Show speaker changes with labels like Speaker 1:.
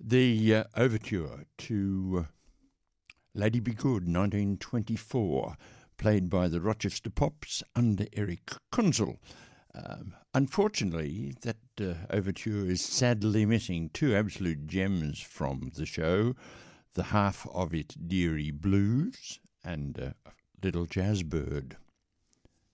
Speaker 1: The overture to Lady Be Good, 1924, played by the Rochester Pops under Eric Kunzel. Unfortunately, that overture is sadly missing two absolute gems from the show, the half of it Deary Blues and Little Jazz Bird.